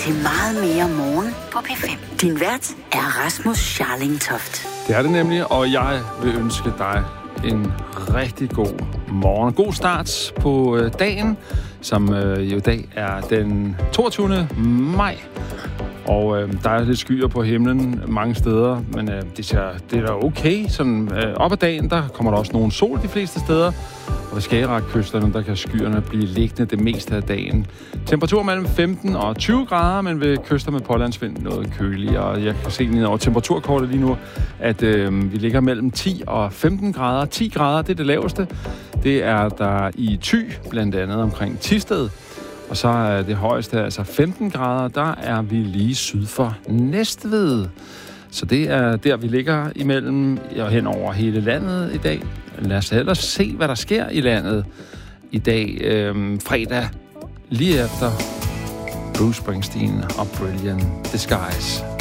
til meget mere morgen på P5. Din vært er Rasmus Scharling-Toft. Det er det nemlig, og jeg vil ønske dig en rigtig god morgen. God start på dagen, som jo i dag er den 22. maj. Og der er lidt skyer på himlen mange steder, men det er da okay. Sådan, op ad dagen, der kommer der også nogle sol de fleste steder. Og ved Skagerrak-kysterne, der kan skyerne blive liggende det meste af dagen. Temperatur mellem 15 og 20 grader, men ved kyster med pålandsvind noget køligere. Og jeg kan se ned over temperaturkortet lige nu, at vi ligger mellem 10 og 15 grader. 10 grader, det er det laveste. Det er der i Thy, blandt andet omkring Thisted. Og så er det højeste, altså 15 grader, der er vi lige syd for Næstved. Så det er der, vi ligger imellem og hen over hele landet i dag. Lad os ellers se, hvad der sker i landet i dag, fredag, lige efter Bruce Springsteen og Brilliant Disguise.